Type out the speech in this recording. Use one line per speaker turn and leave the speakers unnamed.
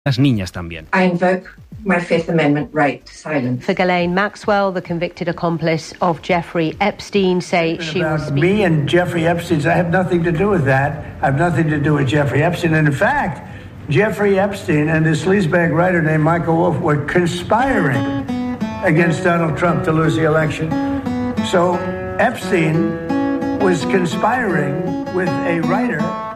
las niñas también.
I invoke my Fifth Amendment right to silence.
For Ghislaine Maxwell, the convicted accomplice of Jeffrey Epstein, say she will speak.
Me and Jeffrey Epstein, I have nothing to do with that. I have nothing to do with Jeffrey Epstein. And in fact, Jeffrey Epstein and this sleazebag writer named Michael Wolff were conspiring against Donald Trump to lose the election. So Epstein was conspiring with a writer